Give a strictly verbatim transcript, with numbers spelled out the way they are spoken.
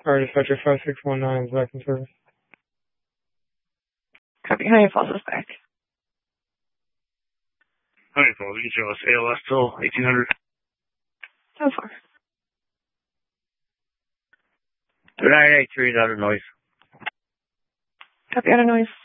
Alright, dispatcher five six one nine is back in service. Copy. How many falls is back? How many falls? You can show us A L S till eighteen hundred. So far. two nine eight three is out of noise. Copy, out of noise.